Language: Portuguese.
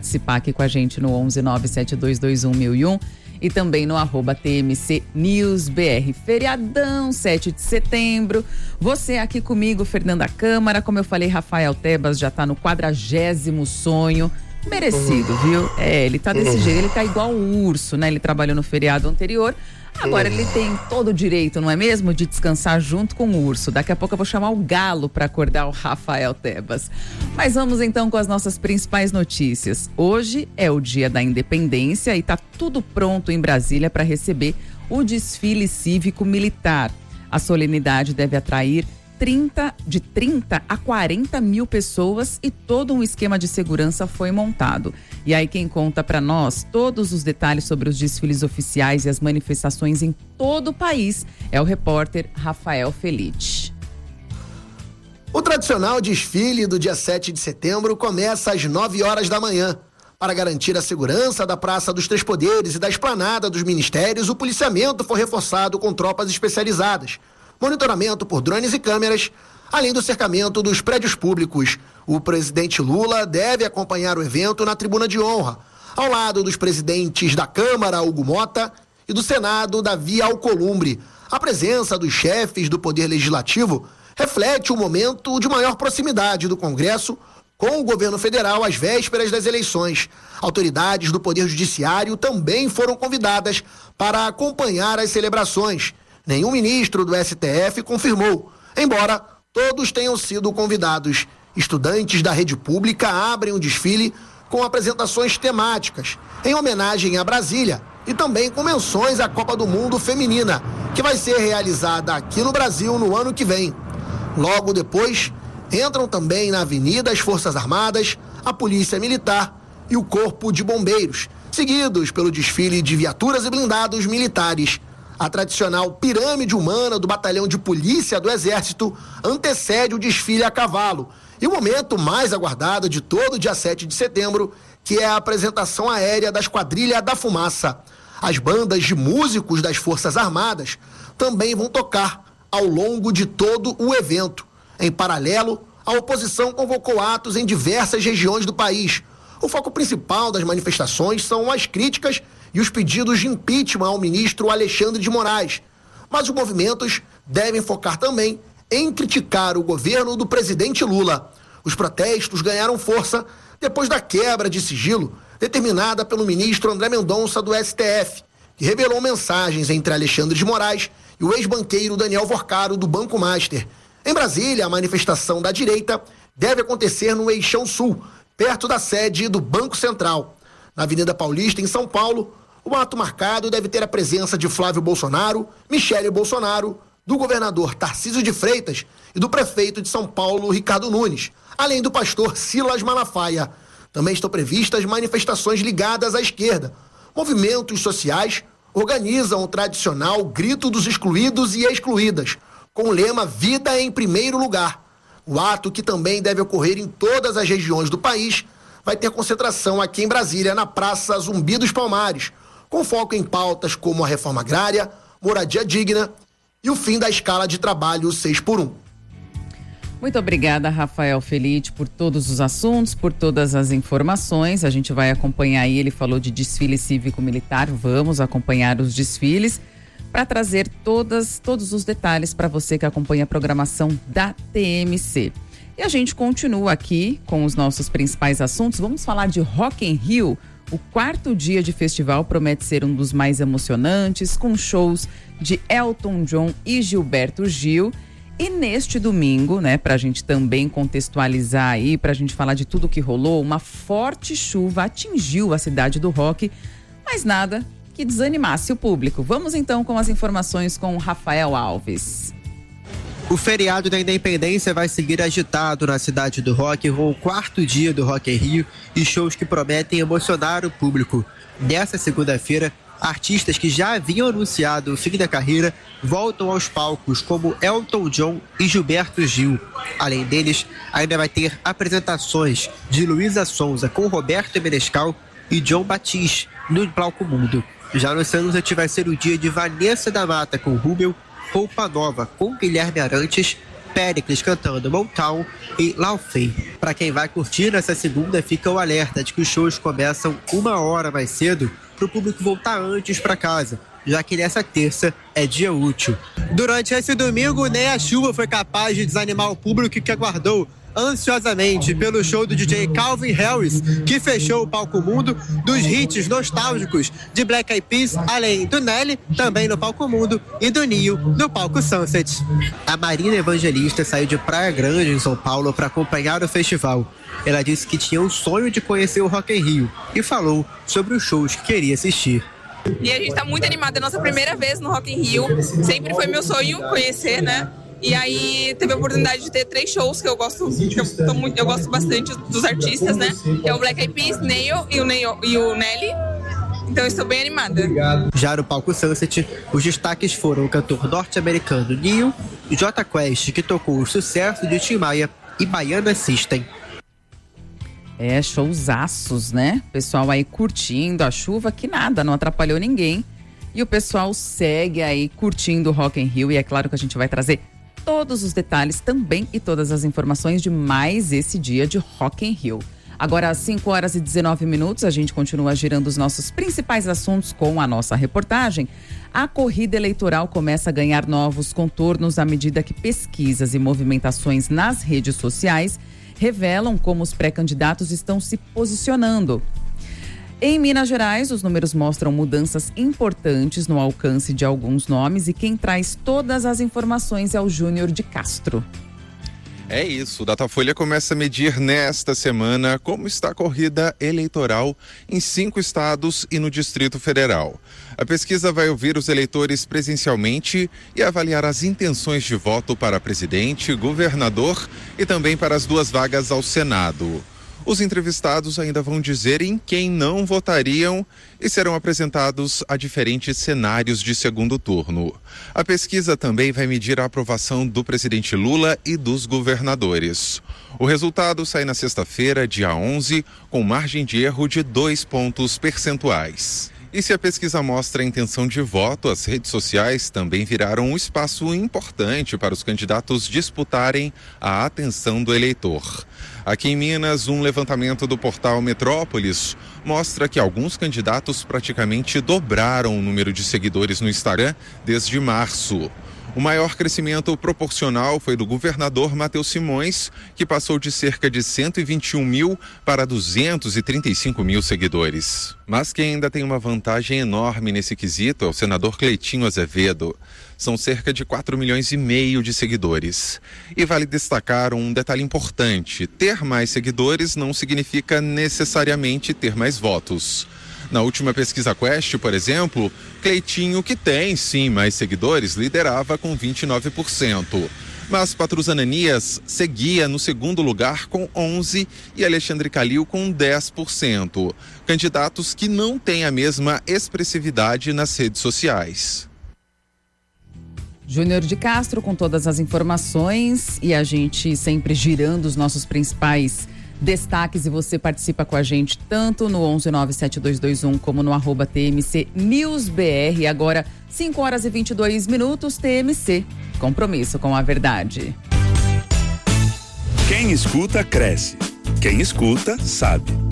participar aqui com a gente no 11972211001 e também no @TMCNewsBR. Feriadão, 7 de setembro. Você aqui comigo, Fernanda Câmara. Como eu falei, Rafael Tebas já tá no 40º sonho. Merecido, viu? Ele tá desse jeito, ele tá igual o urso, né? Ele trabalhou no feriado anterior. Agora ele tem todo o direito, não é mesmo? De descansar junto com o urso. Daqui a pouco eu vou chamar o galo para acordar o Rafael Tebas. Mas vamos então com as nossas principais notícias. Hoje é o Dia da Independência e tá tudo pronto em Brasília para receber o desfile cívico-militar. A solenidade deve atrair de 30 a 40 mil pessoas e todo um esquema de segurança foi montado. E aí quem conta para nós todos os detalhes sobre os desfiles oficiais e as manifestações em todo o país é o repórter Rafael Felite. O tradicional desfile do dia 7 de setembro começa às 9 horas da manhã. Para garantir a segurança da Praça dos Três Poderes e da esplanada dos ministérios, o policiamento foi reforçado com tropas especializadas. Monitoramento por drones e câmeras, além do cercamento dos prédios públicos. O presidente Lula deve acompanhar o evento na tribuna de honra, ao lado dos presidentes da Câmara, Hugo Mota, e do Senado, Davi Alcolumbre. A presença dos chefes do Poder Legislativo reflete o momento de maior proximidade do Congresso com o governo federal às vésperas das eleições. Autoridades do Poder Judiciário também foram convidadas para acompanhar as celebrações. Nenhum ministro do STF confirmou, embora todos tenham sido convidados. Estudantes da rede pública abrem o desfile com apresentações temáticas, em homenagem a Brasília, e também com menções à Copa do Mundo Feminina, que vai ser realizada aqui no Brasil no ano que vem. Logo depois, entram também na avenida as Forças Armadas, a Polícia Militar e o Corpo de Bombeiros, seguidos pelo desfile de viaturas e blindados militares. A tradicional pirâmide humana do Batalhão de Polícia do Exército antecede o desfile a cavalo. E o momento mais aguardado de todo o dia 7 de setembro, que é a apresentação aérea da Esquadrilha da Fumaça. As bandas de músicos das Forças Armadas também vão tocar ao longo de todo o evento. Em paralelo, a oposição convocou atos em diversas regiões do país. O foco principal das manifestações são as críticas e os pedidos de impeachment ao ministro Alexandre de Moraes. Mas os movimentos devem focar também em criticar o governo do presidente Lula. Os protestos ganharam força depois da quebra de sigilo determinada pelo ministro André Mendonça do STF, que revelou mensagens entre Alexandre de Moraes e o ex-banqueiro Daniel Vorcaro do Banco Master. Em Brasília, a manifestação da direita deve acontecer no Eixão Sul, perto da sede do Banco Central. Na Avenida Paulista, em São Paulo, o ato marcado deve ter a presença de Flávio Bolsonaro, Michele Bolsonaro, do governador Tarcísio de Freitas e do prefeito de São Paulo, Ricardo Nunes, além do pastor Silas Malafaia. Também estão previstas manifestações ligadas à esquerda. Movimentos sociais organizam o tradicional Grito dos Excluídos e Excluídas, com o lema Vida em Primeiro Lugar. O ato, que também deve ocorrer em todas as regiões do país, vai ter concentração aqui em Brasília, na Praça Zumbi dos Palmares, com foco em pautas como a reforma agrária, moradia digna e o fim da escala de trabalho 6x1. Muito obrigada, Rafael Felite, por todos os assuntos, por todas as informações. A gente vai acompanhar aí, ele falou de desfile cívico-militar, vamos acompanhar os desfiles para trazer todos os detalhes para você que acompanha a programação da TMC. E a gente continua aqui com os nossos principais assuntos. Vamos falar de Rock in Rio. O 4º dia de festival promete ser um dos mais emocionantes, com shows de Elton John e Gilberto Gil. E neste domingo, né, pra gente também contextualizar aí, pra gente falar de tudo que rolou, uma forte chuva atingiu a cidade do rock, mas nada que desanimasse o público. Vamos então com as informações com o Rafael Alves. O feriado da Independência vai seguir agitado na cidade do rock, com o 4º dia do Rock in Rio e shows que prometem emocionar o público. Nessa segunda-feira, artistas que já haviam anunciado o fim da carreira voltam aos palcos, como Elton John e Gilberto Gil. Além deles, ainda vai ter apresentações de Luísa Sonza com Roberto Menescal e John Batiste no Palco Mundo. Já no São vai ser o dia de Vanessa da Mata com Rubel, Roupa Nova com Guilherme Arantes, Péricles cantando Motown e Laufey. Para quem vai curtir nessa segunda, fica o alerta de que os shows começam 1 hora mais cedo para o público voltar antes para casa, já que nessa terça é dia útil. Durante esse domingo, nem a chuva foi capaz de desanimar o público que aguardou ansiosamente pelo show do DJ Calvin Harris, que fechou o Palco Mundo dos hits nostálgicos de Black Eyed Peas, além do Nelly, também no Palco Mundo, e do Nio, no Palco Sunset. A Marina Evangelista saiu de Praia Grande, em São Paulo, para acompanhar o festival. Ela disse que tinha um sonho de conhecer o Rock in Rio e falou sobre os shows que queria assistir. E a gente tá muito animada, é a nossa primeira vez no Rock in Rio, sempre foi meu sonho conhecer, né? E aí teve a oportunidade de ter 3 shows que eu gosto, eu gosto bastante dos artistas, né? Que é o Black Eyed Peas, Neil e o Nelly. Então estou bem animada. Já no Palco Sunset, os destaques foram o cantor norte-americano Neil, Jota Quest, que tocou o sucesso de Tim Maia, e Baiana System. Showzaços, né? Pessoal aí curtindo a chuva, que nada, não atrapalhou ninguém. E o pessoal segue aí curtindo o Rock in Rio, e é claro que a gente vai trazer todos os detalhes também e todas as informações de mais esse dia de Rock in Rio. Agora, às 5 horas e 19 minutos, a gente continua girando os nossos principais assuntos com a nossa reportagem. A corrida eleitoral começa a ganhar novos contornos à medida que pesquisas e movimentações nas redes sociais revelam como os pré-candidatos estão se posicionando. Em Minas Gerais, os números mostram mudanças importantes no alcance de alguns nomes, e quem traz todas as informações é o Júnior de Castro. É isso, o Datafolha começa a medir nesta semana como está a corrida eleitoral em 5 estados e no Distrito Federal. A pesquisa vai ouvir os eleitores presencialmente e avaliar as intenções de voto para presidente, governador e também para as 2 vagas ao Senado. Os entrevistados ainda vão dizer em quem não votariam e serão apresentados a diferentes cenários de segundo turno. A pesquisa também vai medir a aprovação do presidente Lula e dos governadores. O resultado sai na sexta-feira, dia 11, com margem de erro de 2 pontos percentuais. E se a pesquisa mostra a intenção de voto, as redes sociais também viraram um espaço importante para os candidatos disputarem a atenção do eleitor. Aqui em Minas, um levantamento do portal Metrópolis mostra que alguns candidatos praticamente dobraram o número de seguidores no Instagram desde março. O maior crescimento proporcional foi do governador Matheus Simões, que passou de cerca de 121 mil para 235 mil seguidores. Mas quem ainda tem uma vantagem enorme nesse quesito é o senador Cleitinho Azevedo. São cerca de 4 milhões e meio de seguidores. E vale destacar um detalhe importante: ter mais seguidores não significa necessariamente ter mais votos. Na última pesquisa Quest, por exemplo, Cleitinho, que tem sim mais seguidores, liderava com 29%. Mas Patrus Ananias seguia no segundo lugar com 11% e Alexandre Calil com 10%. Candidatos que não têm a mesma expressividade nas redes sociais. Júnior de Castro com todas as informações, e a gente sempre girando os nossos principais destaques, e você participa com a gente tanto no 1197221 como no @TMCNewsBR. Agora 5 horas e 22 minutos, TMC, compromisso com a verdade. Quem escuta, cresce. Quem escuta, sabe.